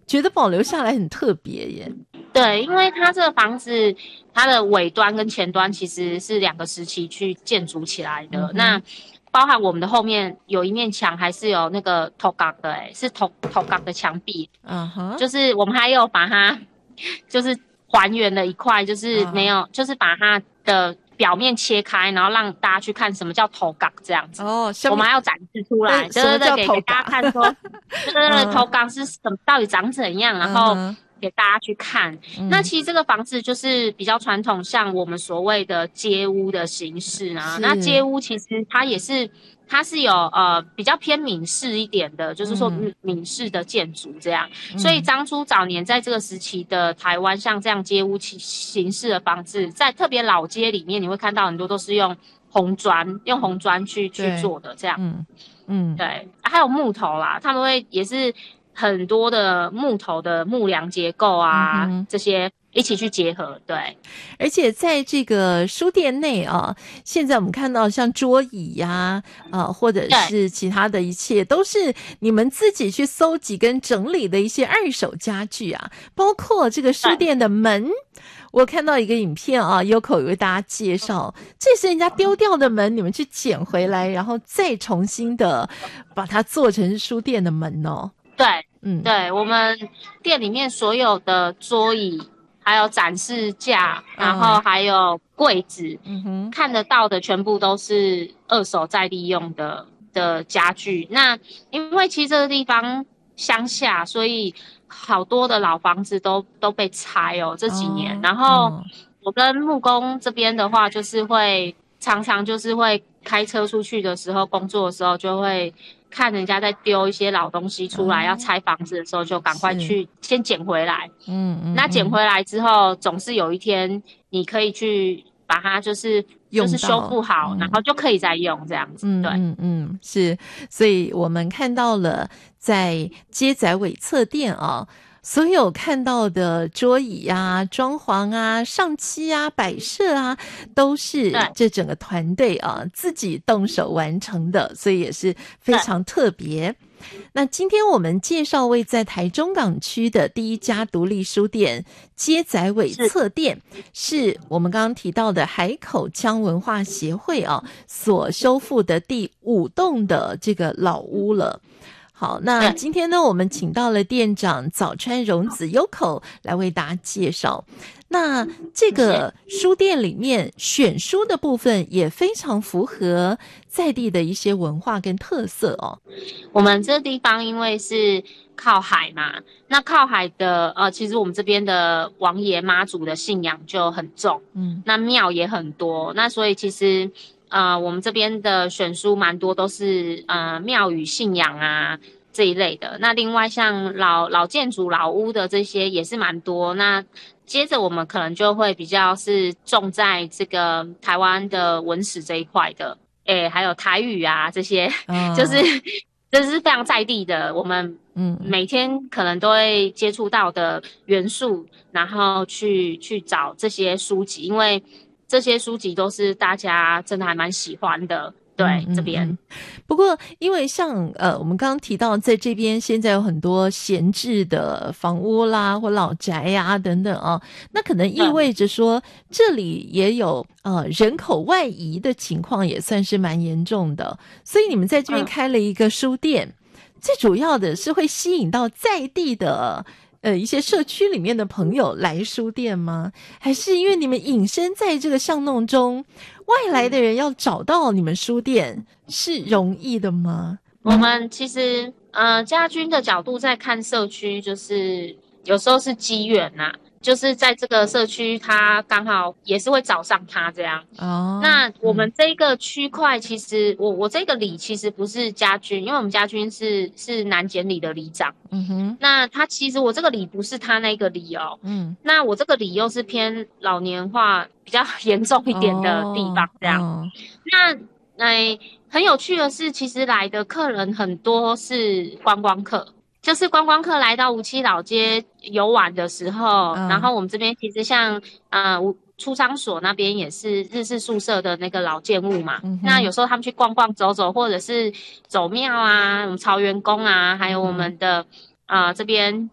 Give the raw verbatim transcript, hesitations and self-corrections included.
觉得保留下来很特别耶。 对，因为它这个房子，它的尾端跟前端其实是两个时期去建筑起来的。嗯、那包含我们的后面有一面墙还是有那个头钢的、欸，是头头钢的墙壁。嗯哼，就是我们还有把它，就是还原了一块，就是没有， uh-huh. 就是把它的表面切开，然后让大家去看什么叫头钢这样子。哦，我们还要展示出来，对对对，给给大家看说，对对对，头钢是什么，到底长怎样，然后。Uh-huh.给大家去看、嗯，那其实这个房子就是比较传统，像我们所谓的街屋的形式啊。那街屋其实它也是，它是有呃比较偏闽式一点的，就是说闽式的建筑这样、嗯。所以当初早年在这个时期的台湾，像这样街屋形式的房子，在特别老街里面，你会看到很多都是用红砖，用红砖去去做的这样。嗯嗯，对、啊，还有木头啦，他们会也是。很多的木头的木梁结构啊、嗯，这些一起去结合，对。 而且在这个书店内啊，现在我们看到像桌椅呀、啊，啊，或者是其他的一切，都是你们自己去搜集跟整理的一些二手家具啊，包括这个书店的门。我看到一个影片啊 ，Yoko 有为大家介绍，这是人家丢掉的门，你们去捡回来，然后再重新的把它做成书店的门哦。 对，嗯，对，我们店里面所有的桌椅，还有展示架，然后还有柜子，嗯哼，看得到的全部都是二手再利用的的家具。那因为其实这个地方乡下，所以好多的老房子都都被拆哦，这几年。哦、然后我跟木工这边的话，就是会常常就是会开车出去的时候，工作的时候就会。看人家在丢一些老东西出来、哦、要拆房子的时候，就赶快去先捡回来。嗯嗯，那捡回来之后，总是有一天你可以去把它就是就是修复好、嗯，然后就可以再用这样子。对， 嗯嗯，是，所以我们看到了在街仔尾侧店啊。所有看到的桌椅啊、装潢啊、上漆啊、摆设啊，都是这整个团队啊自己动手完成的，所以也是非常特别。那今天我们介绍位在台中港区的第一家独立书店街仔尾侧店，是我们刚刚提到的海口腔文化协会啊所修复的第五栋的这个老屋了。好，那今天呢，我们请到了店长早川荣子 Yoko 来为大家介绍。那这个书店里面选书的部分也非常符合在地的一些文化跟特色哦。 我们这地方因为是靠海嘛，那靠海的呃，其实我们这边的王爷妈祖的信仰就很重，嗯，那庙也很多，那所以其实。呃，我们这边的选书蛮多都是呃庙宇信仰啊这一类的。那另外像老老建筑、老屋的这些也是蛮多。那接着我们可能就会比较是重在这个台湾的文史这一块的，诶，还有台语啊这些，哦、就是这是非常在地的，我们嗯每天可能都会接触到的元素，然后去去找这些书籍，因为。这些书籍都是大家真的还蛮喜欢的，对、嗯、这边、嗯。 不过，因为像呃，我们刚刚提到，在这边现在有很多闲置的房屋啦，或老宅呀、啊、等等啊，那可能意味着说，嗯、这里也有呃人口外移的情况，也算是蛮严重的。所以你们在这边开了一个书店，嗯、最主要的是会吸引到在地的。呃，一些社区里面的朋友来书店吗？还是因为你们隐身在这个巷弄中，外来的人要找到你们书店是容易的吗？ 我们其实，呃，家军的角度在看社区，就是有时候是机缘呐、啊。就是在这个社区，他刚好也是会找上他这样。哦，那我们这个区块，其实我我这个里其实不是家军，因为我们家军是是南检里的里长。嗯哼，那他其实我这个里不是他那个里哦。嗯，那我这个里又是偏老年化比较严重一点的地方这样。哦哦、那哎，很有趣的是，其实来的客人很多是观光客。就是观光客来到梧栖老街游玩的时候，嗯、然后我们这边其实像呃出仓所那边也是日式宿舍的那个老建物嘛，嗯、那有时候他们去逛逛走走，或者是走庙啊，我们朝元宫啊，还有我们的、嗯、呃这边